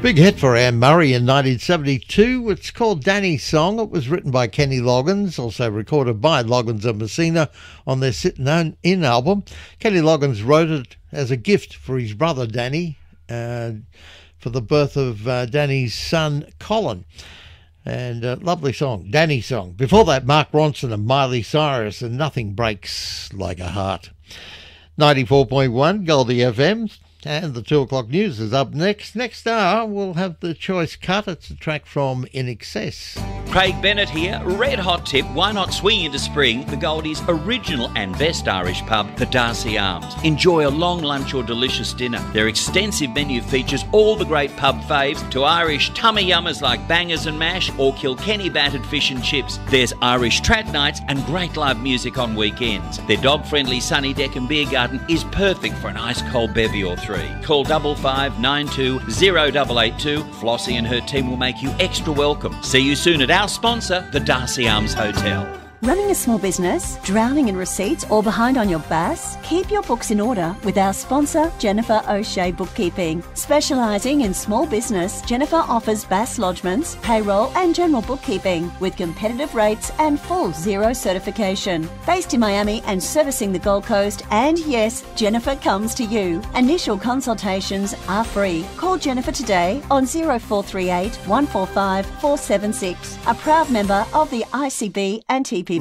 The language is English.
Big hit for Anne Murray in 1972. It's called Danny's Song. It was written by Kenny Loggins, also recorded by Loggins and Messina on their Sittin' In album. Kenny Loggins wrote it as a gift for his brother Danny for the birth of Danny's son Colin. And lovely song, Danny's Song. Before that, Mark Ronson and Miley Cyrus and Nothing Breaks Like a Heart. 94.1 Goldie FM. And the 2 o'clock news is up next. Next hour, we'll have the choice cut. It's a track from In Excess. Craig Bennett here. Red hot tip, why not swing into spring? The Goldie's original and best Irish pub, the Darcy Arms. Enjoy a long lunch or delicious dinner. Their extensive menu features all the great pub faves, to Irish tummy yummers like bangers and mash or Kilkenny battered fish and chips. There's Irish trad nights and great live music on weekends. Their dog-friendly sunny deck and beer garden is perfect for an ice-cold bevy or three. Call 5592 0882. Flossie and her team will make you extra welcome. See you soon at our sponsor, the Darcy Arms Hotel. Running a small business, drowning in receipts or behind on your BAS? Keep your books in order with our sponsor, Jennifer O'Shea Bookkeeping. Specialising in small business, Jennifer offers BAS lodgements, payroll and general bookkeeping with competitive rates and full zero certification. Based in Miami and servicing the Gold Coast, and yes, Jennifer comes to you. Initial consultations are free. Call Jennifer today on 0438 145 476. A proud member of the ICB and TP